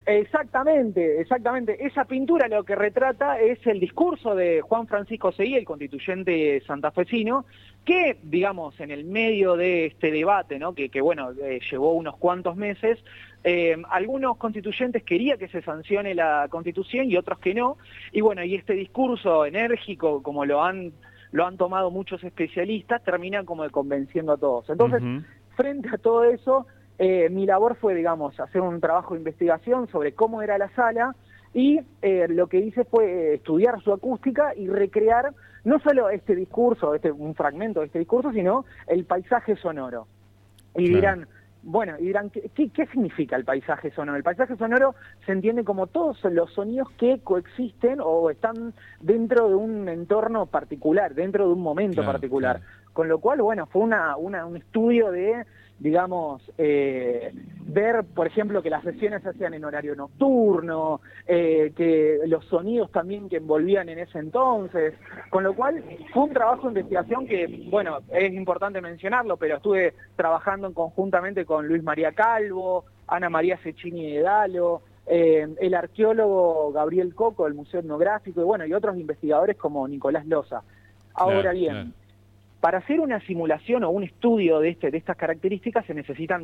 Exactamente, exactamente. Esa pintura lo que retrata es el discurso de Juan Francisco Seguí, el constituyente santafesino, que, digamos, en el medio de este debate, ¿no? que bueno, llevó unos cuantos meses, algunos constituyentes querían que se sancione la Constitución y otros que no, y bueno, y este discurso enérgico, como lo han tomado muchos especialistas, termina como de convenciendo a todos. Entonces, frente a todo eso, mi labor fue, digamos, hacer un trabajo de investigación sobre cómo era la sala y lo que hice fue estudiar su acústica y recrear no solo este discurso, un fragmento de este discurso, sino el paisaje sonoro. Y dirán, bueno, ¿qué significa el paisaje sonoro? El paisaje sonoro se entiende como todos los sonidos que coexisten o están dentro de un entorno particular, dentro de un momento particular. Con lo cual, bueno, fue un estudio de, digamos, ver, por ejemplo, que las sesiones se hacían en horario nocturno, que los sonidos también que envolvían en ese entonces, con lo cual fue un trabajo de investigación que, bueno, es importante mencionarlo, pero estuve trabajando conjuntamente con Luis María Calvo, Ana María Cecchini de Dalo, el arqueólogo Gabriel Coco del Museo Etnográfico, y bueno, y otros investigadores como Nicolás Loza. Ahora bien, para hacer una simulación o un estudio de estas características se necesitan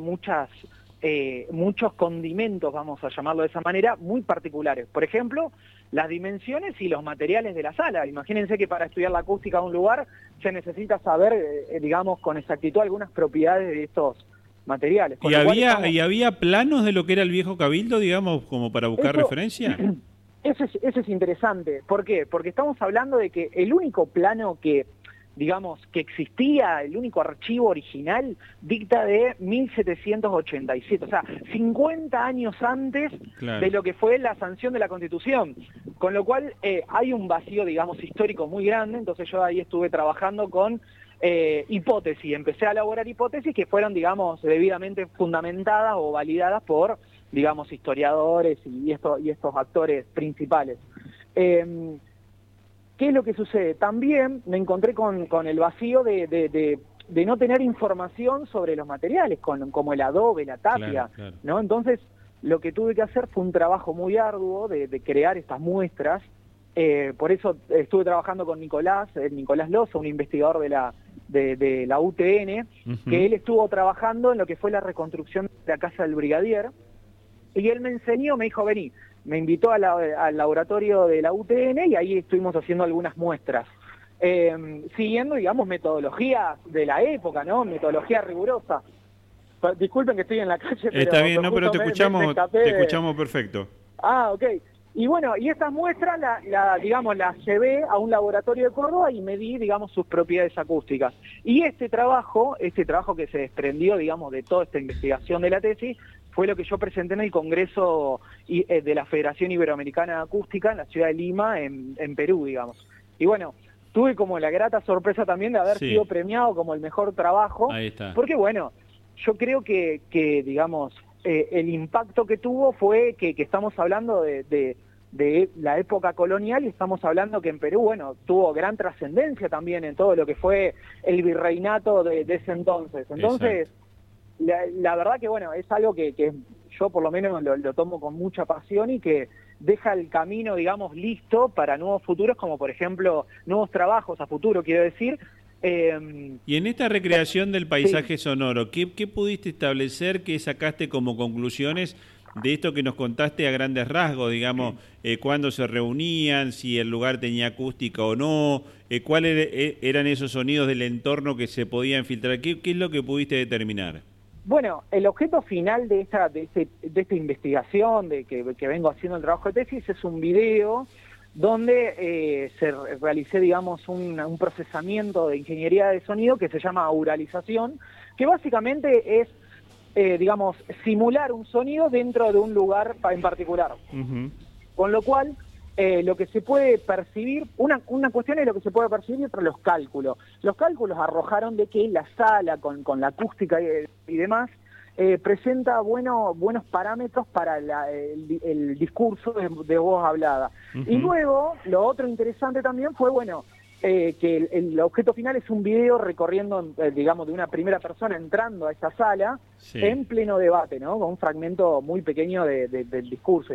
muchos condimentos, vamos a llamarlo de esa manera, muy particulares. Por ejemplo, las dimensiones y los materiales de la sala. Imagínense que para estudiar la acústica de un lugar se necesita saber, digamos, con exactitud algunas propiedades de estos materiales. ¿Y había planos de lo que era el viejo Cabildo, digamos, como para buscar referencia? Eso es interesante. ¿Por qué? Porque estamos hablando de que el único plano que, digamos, que existía, el único archivo original, dicta de 1787, o sea, 50 años antes de lo que fue la sanción de la Constitución, con lo cual hay un vacío, digamos, histórico muy grande. Entonces yo ahí estuve trabajando con hipótesis, empecé a elaborar hipótesis que fueron, digamos, debidamente fundamentadas o validadas por, digamos, historiadores y estos actores principales. ¿Qué es lo que sucede? También me encontré con el vacío de no tener información sobre los materiales, como el adobe, la tapia, ¿no? Entonces, lo que tuve que hacer fue un trabajo muy arduo de crear estas muestras. Por eso estuve trabajando con Nicolás Loza, un investigador de la UTN, que él estuvo trabajando en lo que fue la reconstrucción de la Casa del Brigadier, y él me enseñó, me dijo, vení, me invitó al laboratorio de la UTN y ahí estuvimos haciendo algunas muestras, siguiendo, digamos, metodología de la época, ¿no? Metodología rigurosa. Disculpen que estoy en la calle, pero... Está bien, no, pero te escuchamos perfecto. Ah, ok. Y bueno, y estas muestras, digamos, las llevé a un laboratorio de Córdoba y medí, digamos, sus propiedades acústicas. Y este trabajo que se desprendió, digamos, de toda esta investigación de la tesis, fue lo que yo presenté en el Congreso de la Federación Iberoamericana de Acústica en la ciudad de Lima, en Perú, digamos. Y bueno, tuve como la grata sorpresa también de haber sido premiado como el mejor trabajo. Ahí está. Porque bueno, yo creo que digamos, el impacto que tuvo fue que estamos hablando de la época colonial y estamos hablando que en Perú, bueno, tuvo gran trascendencia también en todo lo que fue el virreinato de ese entonces. Entonces, la verdad que, bueno, es algo que yo por lo menos lo tomo con mucha pasión y que deja el camino, digamos, listo para nuevos futuros, como por ejemplo, nuevos trabajos a futuro, quiero decir. Y en esta recreación del paisaje sonoro, ¿qué pudiste establecer, qué sacaste como conclusiones de esto que nos contaste a grandes rasgos, digamos, cuándo se reunían, si el lugar tenía acústica o no, cuáles eran esos sonidos del entorno que se podían filtrar? ¿Qué es lo que pudiste determinar? Bueno, el objeto final de esta investigación, que vengo haciendo el trabajo de tesis, es un video donde realicé, digamos, un procesamiento de ingeniería de sonido que se llama auralización, que básicamente es, digamos, simular un sonido dentro de un lugar en particular. Con lo cual, lo que se puede percibir, una cuestión es lo que se puede percibir y otra los cálculos. Los cálculos arrojaron de que la sala, con la acústica y demás, presenta buenos parámetros para el discurso de voz hablada. Y luego, lo otro interesante también fue, bueno, que el objeto final es un video recorriendo, digamos, de una primera persona entrando a esa sala en pleno debate, ¿no? Con un fragmento muy pequeño del discurso.